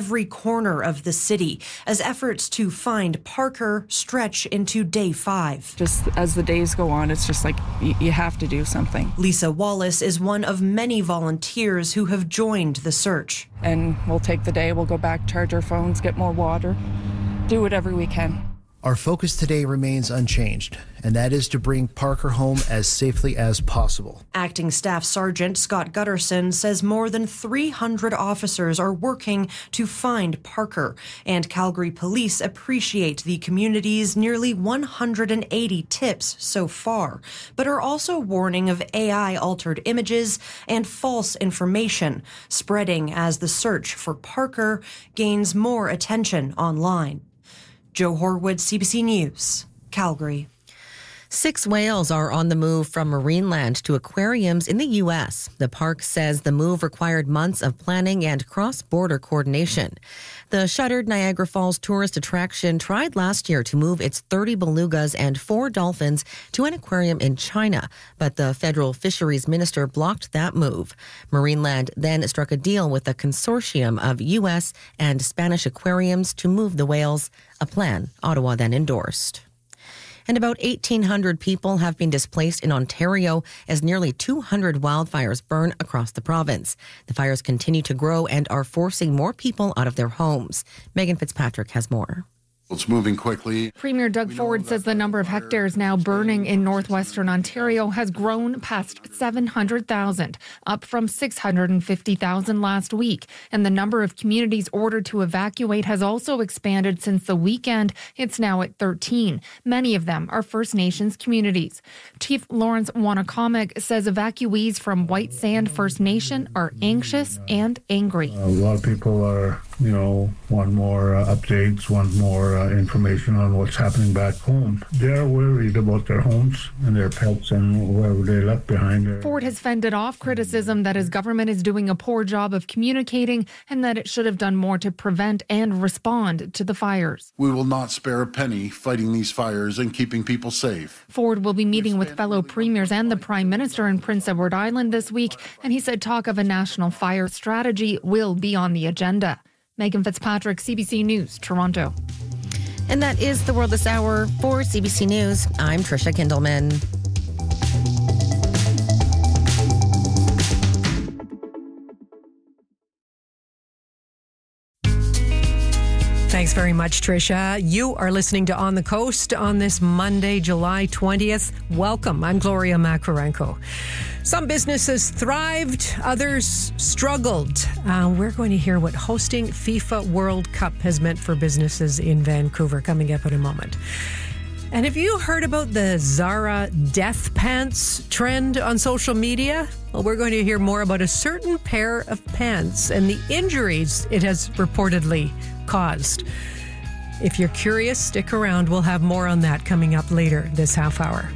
every corner of the city as efforts to find Parker stretch into day 5. Just as the days go on, it's just like you have to do something. Lisa Wallace is one of many volunteers who have joined the search. And we'll take the day, we'll go back, charge our phones, get more water, do whatever we can. Our focus today remains unchanged, and that is to bring Parker home as safely as possible. Acting Staff Sergeant Scott Gutterson says more than 300 officers are working to find Parker, and Calgary Police appreciate the community's nearly 180 tips so far, but are also warning of AI-altered images and false information spreading as the search for Parker gains more attention online. Joe Horwood, CBC News, Calgary. 6 whales are on the move from Marineland to aquariums in the U.S. The park says the move required months of planning and cross-border coordination. The shuttered Niagara Falls tourist attraction tried last year to move its 30 belugas and 4 dolphins to an aquarium in China, but the federal fisheries minister blocked that move. Marineland then struck a deal with a consortium of U.S. and Spanish aquariums to move the whales, a plan Ottawa then endorsed. And about 1,800 people have been displaced in Ontario as nearly 200 wildfires burn across the province. The fires continue to grow and are forcing more people out of their homes. Megan Fitzpatrick has more. It's moving quickly. Premier Doug Ford says the number of hectares now burning in northwestern Ontario has grown past 700,000, up from 650,000 last week. And the number of communities ordered to evacuate has also expanded since the weekend. It's now at 13. Many of them are First Nations communities. Chief Lawrence Wanacomic says evacuees from White Sand First Nation are anxious and angry. A lot of people are, want more updates, want more information on what's happening back home. They're worried about their homes and their pets and wherever they left behind. Ford has fended off criticism that his government is doing a poor job of communicating and that it should have done more to prevent and respond to the fires. We will not spare a penny fighting these fires and keeping people safe. Ford will be meeting with fellow premiers and the Prime Minister in Prince Edward Island this week, and he said talk of a national fire strategy will be on the agenda. Megan Fitzpatrick, CBC News, Toronto. And that is the World this hour. For CBC News, I'm Tricia Kindelman. Thanks very much, Tricia. You are listening to On the Coast on this Monday, July 20th. Welcome. I'm Gloria Makarenko. Some businesses thrived, others struggled. We're going to hear what hosting FIFA World Cup has meant for businesses in Vancouver coming up in a moment. And have you heard about the Zara death pants trend on social media? Well, we're going to hear more about a certain pair of pants and the injuries it has reportedly caused. If you're curious, stick around. We'll have more on that coming up later this half hour.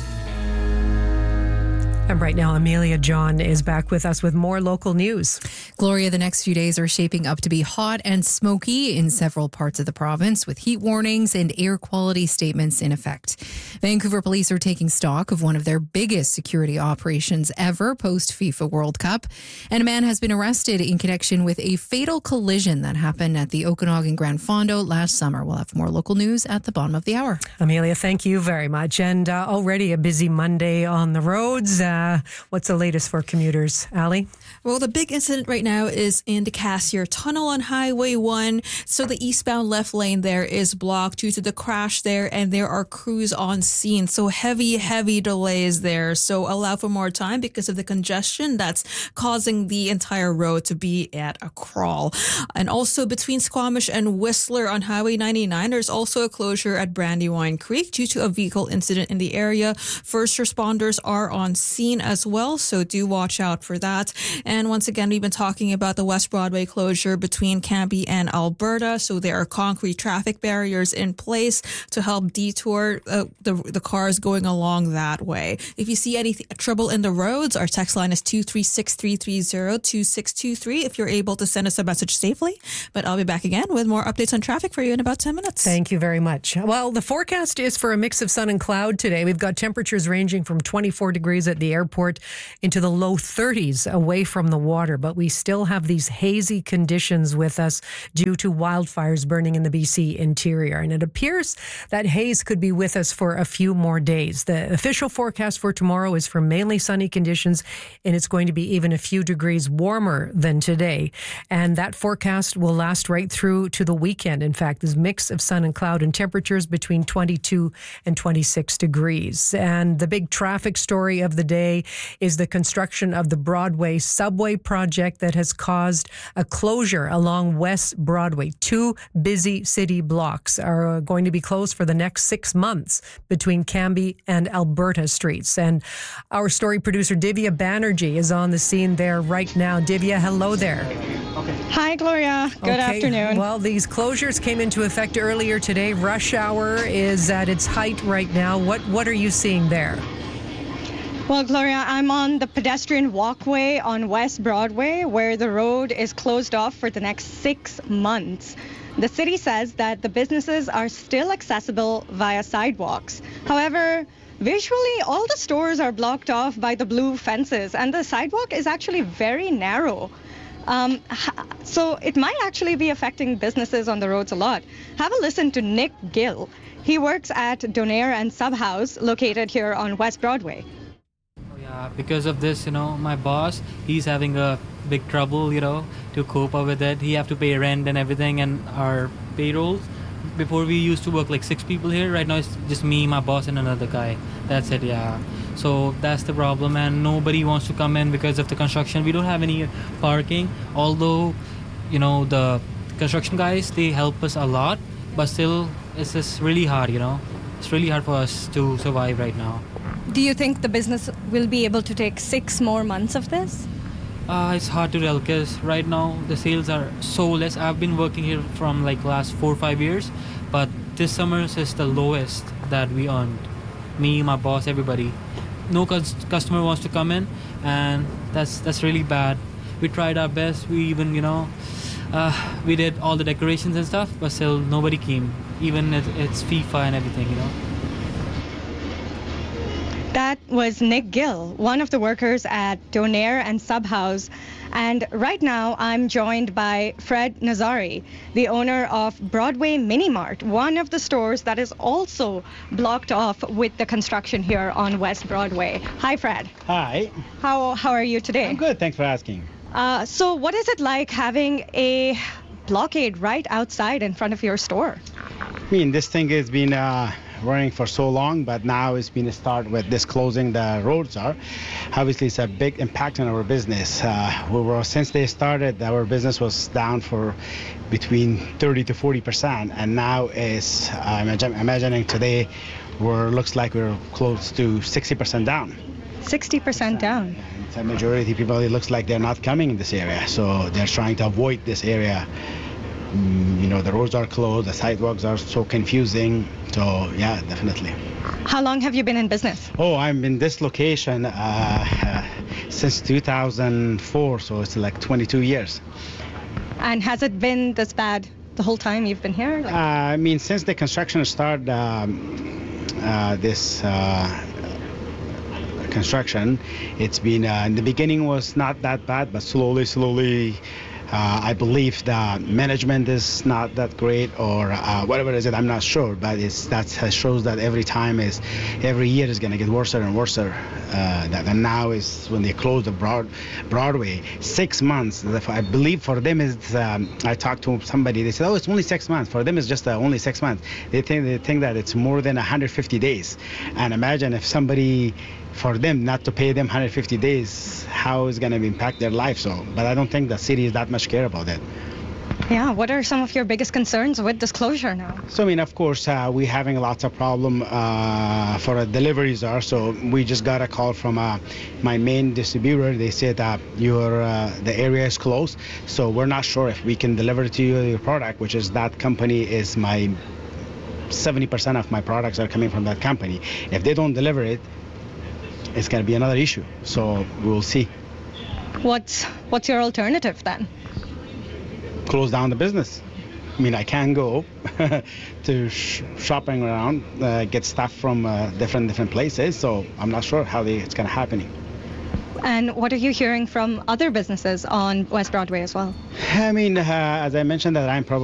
And right now, Amelia John is back with us with more local news. Gloria, the next few days are shaping up to be hot and smoky in several parts of the province, with heat warnings and air quality statements in effect. Vancouver police are taking stock of one of their biggest security operations ever post-FIFA World Cup. And a man has been arrested in connection with a fatal collision that happened at the Okanagan Grand Fondo last summer. We'll have more local news at the bottom of the hour. Amelia, thank you very much. And already a busy Monday on the roads. What's the latest for commuters, Ali? Well, the big incident right now is in the Cassiar Tunnel on Highway 1. So the eastbound left lane there is blocked due to the crash there, and there are crews on scene. So heavy delays there. So allow for more time because of the congestion that's causing the entire road to be at a crawl. And also between Squamish and Whistler on Highway 99, there's also a closure at Brandywine Creek due to a vehicle incident in the area. First responders are on scene as well, so do watch out for that. And once again, we've been talking about the West Broadway closure between Cambie and Alberta. So there are concrete traffic barriers in place to help detour the cars going along that way. If you see any trouble in the roads, our text line is 236-330-2623 if you're able to send us a message safely. But I'll be back again with more updates on traffic for you in about 10 minutes. Thank you very much. Well, the forecast is for a mix of sun and cloud today. We've got temperatures ranging from 24 degrees at the airport into the low 30s away from from the water, but we still have these hazy conditions with us due to wildfires burning in the BC interior. And it appears that haze could be with us for a few more days. The official forecast for tomorrow is for mainly sunny conditions, and it's going to be even a few degrees warmer than today. And that forecast will last right through to the weekend. In fact, this mix of sun and cloud and temperatures between 22 and 26 degrees. And the big traffic story of the day is the construction of the Broadway subway project that has caused a closure along West Broadway. 2 busy city blocks are going to be closed for the next 6 months between Cambie and Alberta streets. And our story producer Divya Banerjee is on the scene there right now. Divya, hello there. Hi, Gloria. Good afternoon. Well, these closures came into effect earlier today. Rush hour is at its height right now. What are you seeing there? Well, Gloria, I'm on the pedestrian walkway on West Broadway, where the road is closed off for the next 6 months. The city says that the businesses are still accessible via sidewalks. However, visually, all the stores are blocked off by the blue fences, and the sidewalk is actually very narrow. So it might actually be affecting businesses on the roads a lot. Have a listen to Nick Gill. He works at Donaire and Subhouse, located here on West Broadway. Yeah, because of this, my boss, he's having a big trouble, to cope up with it. He have to pay rent and everything and our payrolls. Before we used to work like 6 people here. Right now it's just me, my boss, and another guy. That's it, yeah. So that's the problem, and nobody wants to come in because of the construction. We don't have any parking, although, the construction guys, they help us a lot, but still, it's just really hard, It's really hard for us to survive right now. Do you think the business will be able to take 6 more months of this? It's hard to tell because right now the sales are so less. I've been working here from like last 4 or 5 years, but this summer is the lowest that we earned. Me, my boss, everybody. No customer wants to come in, and that's really bad. We tried our best. We even, we did all the decorations and stuff, but still nobody came. Even it's FIFA and everything, That was Nick Gill, one of the workers at Donaire and Subhouse. And right now I'm joined by Fred Nazari, the owner of Broadway Mini Mart, one of the stores that is also blocked off with the construction here on West Broadway. Hi, Fred. Hi. How are you today? I'm good, thanks for asking. So what is it like having a blockade right outside in front of your store? I mean, this thing has been running for so long, but now it's been a start with this closing the roads are. Obviously, it's a big impact on our business. Since they started, our business was down for between 30 to 40%, and now is I'm imagining today looks like we're close to 60% down. 60% down. The majority of people, it looks like they're not coming in this area, so they're trying to avoid this area. The roads are closed, the sidewalks are so confusing. So, yeah, definitely. How long have you been in business? Oh, I'm in this location since 2004, so it's like 22 years. And has it been this bad the whole time you've been here? Since the construction started, this construction, it's been, in the beginning was not that bad, but slowly, I believe the management is not that great, or whatever it is, I'm not sure, but that shows that every year is going to get worse and worse. And now is when they close the Broadway, 6 months. I believe for them is. I talked to somebody. They said, "Oh, it's only 6 months." For them, it's just only 6 months. They think that it's more than 150 days. And imagine if somebody. For them not to pay them 150 days, how is going to impact their life? But I don't think the city is that much care about it. Yeah, what are some of your biggest concerns with this closure now? So, of course, we're having lots of problem for deliveries. So we just got a call from my main distributor. They said the area is closed, so we're not sure if we can deliver to you your product, which is that company is 70% of my products are coming from that company. If they don't deliver it, it's going to be another issue. So we'll see. What's your alternative then? Close down the business. I can't go to shopping around, get stuff from different places. So I'm not sure how it's going to happen. And what are you hearing from other businesses on West Broadway as well? I mean, as I mentioned, that I'm probably